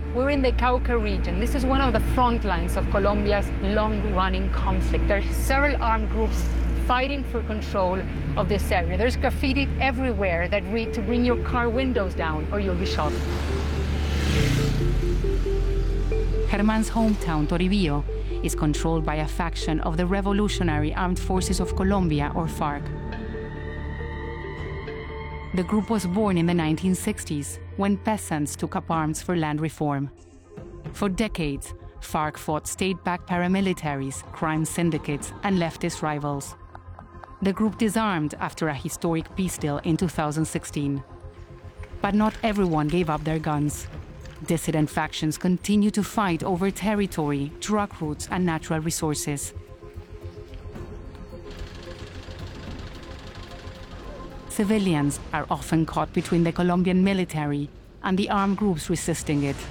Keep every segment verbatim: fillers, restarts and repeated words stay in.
We're in the Cauca region. This is one of the front lines of Colombia's long-running conflict. There are several armed groups fighting for control of this area. There's graffiti everywhere that read to bring your car windows down or you'll be shot. Germán's hometown, Toribio, is controlled by a faction of the Revolutionary Armed Forces of Colombia, or FARC. The group was born in the nineteen sixties, when peasants took up arms for land reform. For decades, FARC fought state-backed paramilitaries, crime syndicates, and leftist rivals. The group disarmed after a historic peace deal in two thousand sixteen. But not everyone gave up their guns. Dissident factions continue to fight over territory, drug routes, and natural resources. Civilians are often caught between the Colombian military and the armed groups resisting it.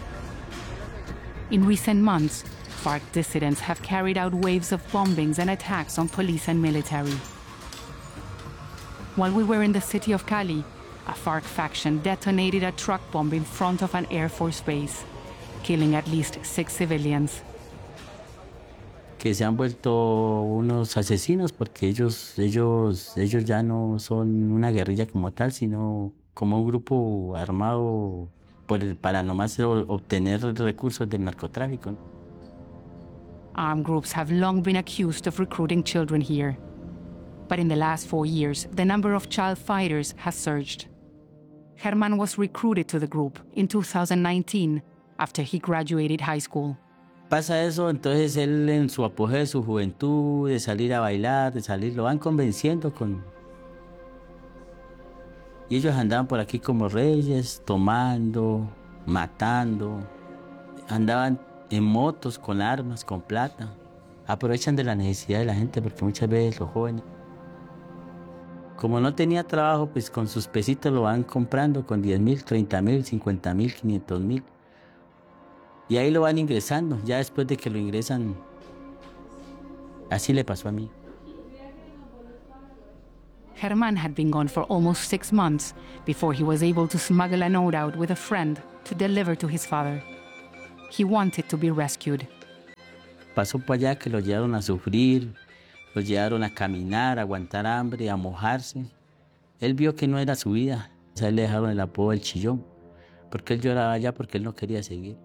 In recent months, FARC dissidents have carried out waves of bombings and attacks on police and military. While we were in the city of Cali, a FARC faction detonated a truck bomb in front of an Air Force base, killing at least six civilians. Que se han vuelto unos asesinos porque ellos, ellos, ellos ya no son una guerrilla como tal, sino como un grupo armado por el, para nomás obtener recursos del narcotráfico. Armed groups have long been accused of recruiting children here. But in the last four years, the number of child fighters has surged. Germán was recruited to the group in two thousand nineteen after he graduated high school. Pasa eso, entonces él en su apogeo de su juventud, de salir a bailar, de salir, lo van convenciendo con... Y ellos andaban por aquí como reyes, tomando, matando. Andaban en motos, con armas, con plata. Aprovechan de la necesidad de la gente porque muchas veces los jóvenes... Como no tenía trabajo, pues con sus pesitos lo van comprando con diez mil, treinta mil, cincuenta mil, quinientos mil. Y ahí lo van ingresando, ya después de que lo ingresan. Así le pasó a mí. Germán had been gone for almost six months before he was able to smuggle a note out with a friend to deliver to his father. He wanted to be rescued. Pasó por allá que lo llevaron a sufrir, lo llevaron a caminar, a aguantar hambre, a mojarse. Él vio que no era su vida. A él le dejaron el apodo del chillón, porque él lloraba allá porque él no quería seguir.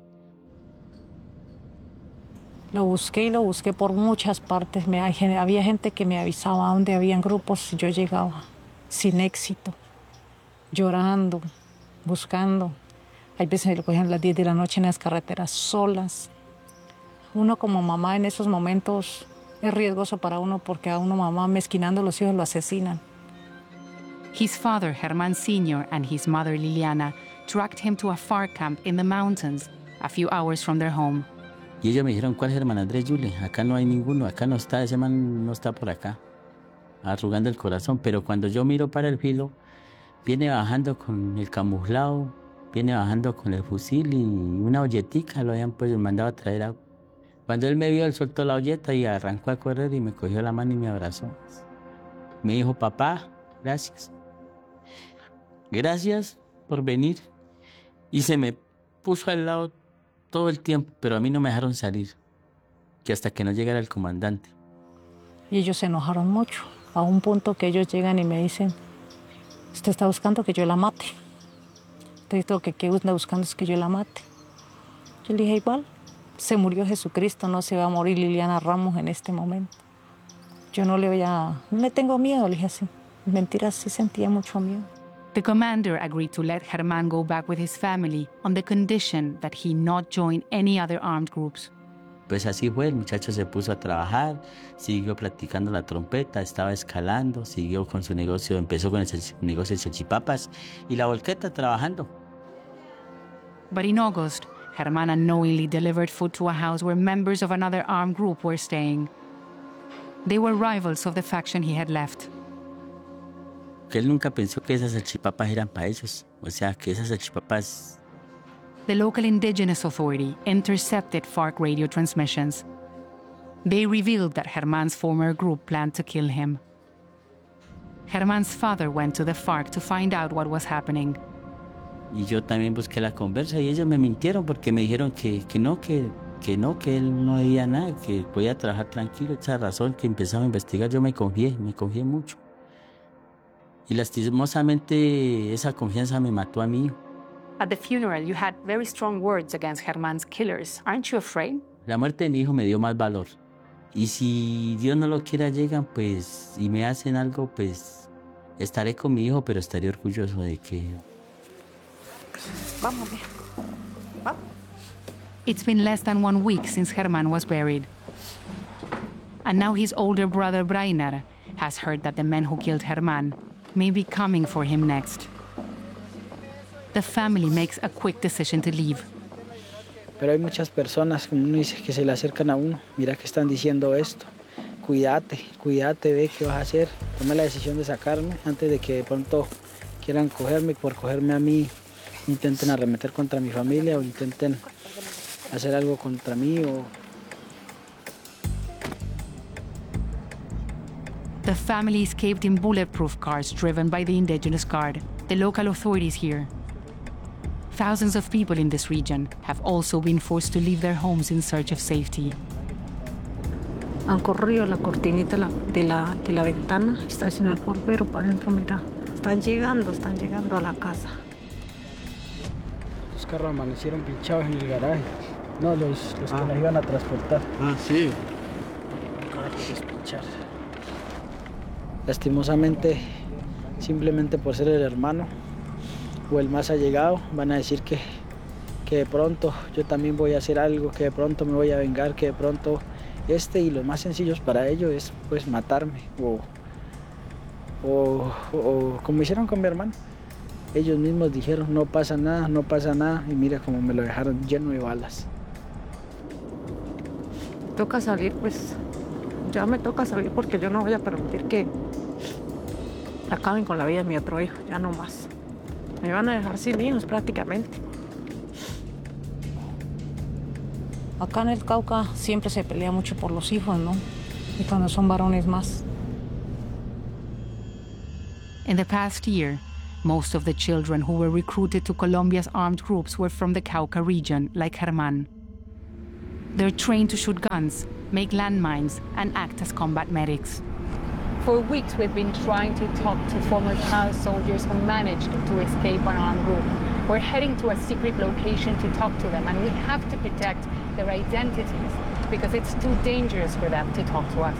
Lo busqué y lo busqué por muchas partes. Me, había gente que me avisaba dónde habían grupos y yo llegaba sin éxito, llorando, buscando. Hay veces me lo cogían a las diez de la noche en las carreteras solas. Uno como mamá en esos momentos es riesgoso para uno porque a uno mamá mezquinando a los hijos lo asesinan. His father, Germán Senior, and his mother, Liliana, dragged him to a FARC camp in the mountains, a few hours from their home. Y ellos me dijeron, ¿cuál es Germán Andrés Yule? Acá no hay ninguno, acá no está, ese man no está por acá, arrugando el corazón. Pero cuando yo miro para el filo, viene bajando con el camuflado, viene bajando con el fusil y una olletica, lo habían pues mandado a traer agua. Cuando él me vio, él soltó la olleta y arrancó a correr y me cogió la mano y me abrazó. Me dijo, papá, gracias. Gracias por venir. Y se me puso al lado todo el tiempo, pero a mí no me dejaron salir, que hasta que no llegara el comandante. Y ellos se enojaron mucho, a un punto que ellos llegan y me dicen, usted está buscando que yo la mate. Entonces lo que anda buscando es que yo la mate. Yo le dije, igual, se murió Jesucristo, no se va a morir Liliana Ramos en este momento. Yo no le voy a... no le tengo miedo, le dije así. Mentira, sí sentía mucho miedo. The commander agreed to let Germán go back with his family on the condition that he not join any other armed groups. Pues así fue, el muchacho se puso a trabajar, siguió practicando la trompeta, estaba escalando, siguió con su negocio, empezó con el negocio de salchipapas y la volqueta trabajando. But in August, Germán unknowingly delivered food to a house where members of another armed group were staying. They were rivals of the faction he had left. Que él nunca pensó que esas salchipapas eran para ellos, o sea, que esas salchipapas... The local indigenous authority intercepted FARC radio transmissions. They revealed that Germán's former group planned to kill him. Germán's father went to the FARC to find out what was happening. Y yo también busqué la conversa y ellos me mintieron porque me dijeron que, que no, que, que no, que él no debía nada, que podía trabajar tranquilo. Esa razón que empezaba a investigar, yo me confié, me confié mucho. Y lastimosamente esa confianza me mató a mí. At the funeral, you had very strong words against Germán's killers. Aren't you afraid? La muerte de mi hijo me dio más valor. Y si Dios no lo quiera llegan, pues, y me hacen algo, pues, estaré con mi hijo, pero estaré orgulloso de que... Vamos, viejo. Vamos. It's been less than one week since Germán was buried. And now his older brother Brainar has heard that the men who killed Germán may be coming for him next. The family makes a quick decision to leave. Pero hay muchas personas, como uno dice, que se le acercan a uno. Mira que están diciendo esto. Cuídate, cuídate, ve qué vas a hacer. Toma la decisión de sacarme antes de que de pronto quieran cogerme. Por cogerme a mí, intenten arremeter contra mi familia o intenten hacer algo contra mí. O... The family escaped in bulletproof cars driven by the Indigenous Guard, the local authorities here. Thousands of people in this region have also been forced to leave their homes in search of safety. Han corrido la cortinita de la, de la, de la ventana. Está haciendo el polvero para adentro, mira. Están llegando, están llegando a la casa. Los carros amanecieron pinchados en el garaje. No, los, los ah. que las iban a transportar. Ah, sí. Despinchar. Lastimosamente, simplemente por ser el hermano o el más allegado, van a decir que, que de pronto yo también voy a hacer algo, que de pronto me voy a vengar, que de pronto este y los más sencillos para ellos es pues matarme o, o, o como hicieron con mi hermano. Ellos mismos dijeron no pasa nada, no pasa nada y mira cómo me lo dejaron lleno de balas. Toca salir, pues ya me toca salir porque yo no voy a permitir que acaben con la vida de mi otro hijo, ya no más. Me van a dejar sin hijos prácticamente. Acá en el Cauca siempre se pelea mucho por los hijos, ¿no? Y cuando son varones más. In the past year, most of the children who were recruited to Colombia's armed groups were from the Cauca region, like Germán. They're trained to shoot guns, make landmines, and act as combat medics. For weeks, we've been trying to talk to former child soldiers who managed to escape an armed group. We're heading to a secret location to talk to them, and we have to protect their identities because it's too dangerous for them to talk to us.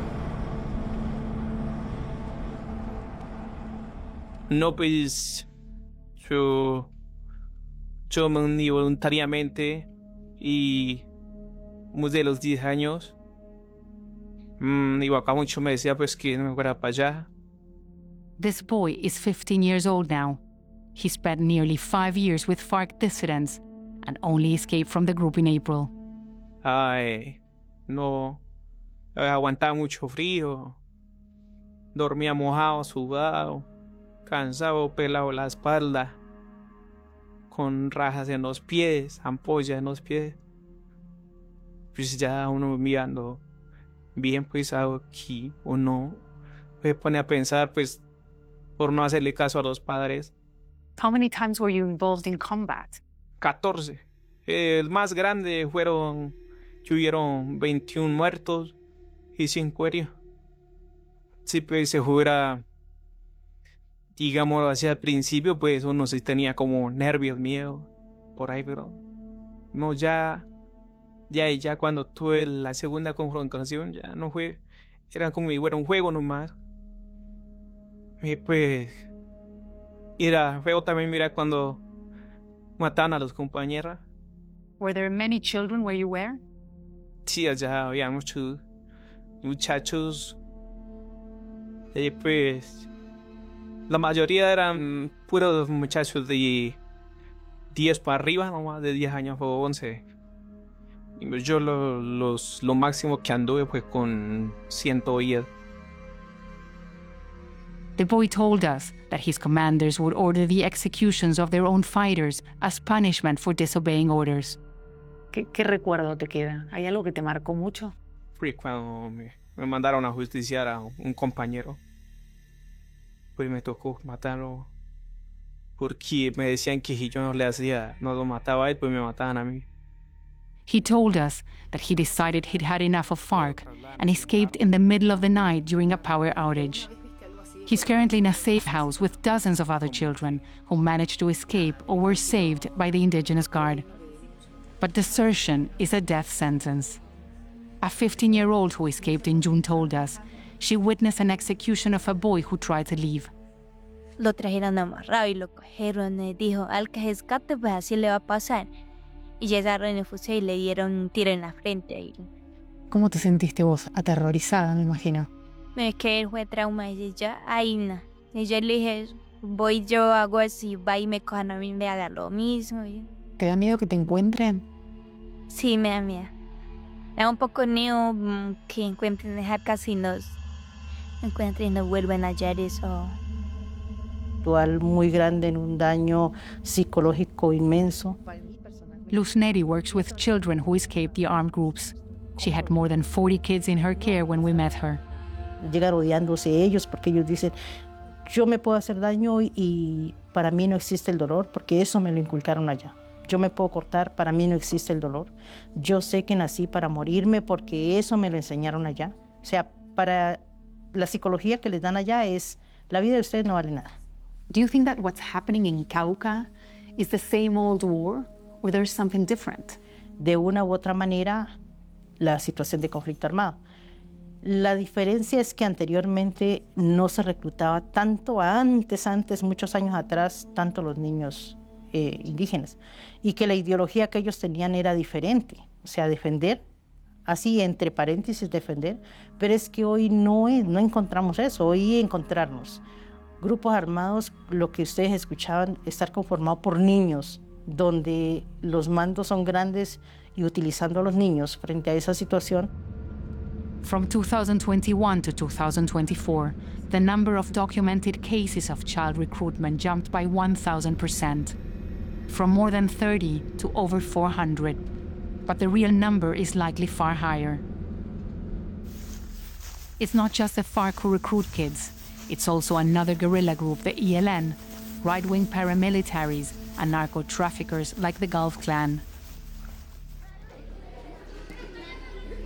No, pues yo, yo me uní voluntariamente y de los diez años. Mm, y acá mucho me decía pues que no me fuera para allá. This boy is fifteen years old now. He spent nearly five years with FARC dissidents and only escaped from the group in April. Ay, no, aguantaba mucho frío, dormía mojado, sudado, cansado, pelado la espalda, con rajas en los pies, ampollas en los pies. Pues ya uno mirando bien pues aquí o no, me pone a pensar pues por no hacerle caso a los padres. How many times were you involved in combat? catorce. El más grande fueron, tuvieron veintiún muertos y cinco heridos. Sí, pues se fuera, digamos hacia el principio, pues uno sí tenía como nervios, miedo, por ahí, pero no, ya, ya, ya cuando tuve la segunda confrontación, ya no fue, era como si fuera un juego nomás. Y pues, era feo también mirar cuando mataban a los compañeros. Were there many children where you were? Sí, allá había muchos muchachos. Y pues, la mayoría eran puros muchachos de diez para arriba, nomás de diez años o once. Y yo lo, los, lo máximo que anduve fue con ciento diez. The boy told us that his commanders would order the executions of their own fighters as punishment for disobeying orders. ¿Qué, qué recuerdo te queda? ¿Hay algo que te marcó mucho? Fue cuando me, me mandaron a justiciar a un compañero. Pues me tocó matarlo porque me decían que si yo no le hacía, no lo mataba a él, pues me mataban a mí. He told us that he decided he'd had enough of FARC and escaped in the middle of the night during a power outage. He's currently in a safe house with dozens of other children who managed to escape or were saved by the Indigenous Guard. But desertion is a death sentence. A fifteen-year-old who escaped in June told us she witnessed an execution of a boy who tried to leave. Lo trajeron amarrado y lo cogieron y dijo, al que rescate pues así le va a pasar. Y llegaron el fusil y le dieron un tiro en la frente. ¿Cómo te sentiste vos? Aterrorizada, me imagino. Es que él fue trauma y ya, ahí no. Y yo le dije, voy yo, hago así, va y me cojan a mí, me haga lo mismo. ¿Te da miedo que te encuentren? Sí, me da miedo. Me da un poco miedo que encuentren esa casa y nos encuentren y nos vuelven a hallar eso. Muy grande, en un daño psicológico inmenso. Luz Neri works with children who escaped the armed groups. She had more than forty kids in her care when we met her. Llegan odiándose ellos porque ellos dicen, yo me puedo hacer daño y para mí no existe el dolor porque eso me lo inculcaron allá. Yo me puedo cortar, para mí no existe el dolor. Yo sé que nací para morirme porque eso me lo enseñaron allá. O sea, para la psicología que les dan allá es, la vida de ustedes no vale nada. Do you think that what's happening in Cauca is the same old war? Or there's something different? De una u otra manera, la situación de conflicto armado. La diferencia es que anteriormente no se reclutaba tanto, antes, antes, muchos años atrás, tanto los niños eh, indígenas, y que la ideología que ellos tenían era diferente, o sea, defender, así entre paréntesis defender, pero es que hoy no, es, no encontramos eso, hoy encontrarnos grupos armados, lo que ustedes escuchaban, estar conformado por niños, donde los mandos son grandes y utilizando a los niños frente a esa situación. From two thousand twenty-one to two thousand twenty-four, the number of documented cases of child recruitment jumped by one thousand percent, from more than thirty to over four hundred. But the real number is likely far higher. It's not just the FARC who recruit kids. It's also another guerrilla group, the E L N, right-wing paramilitaries, and narco-traffickers like the Gulf Clan.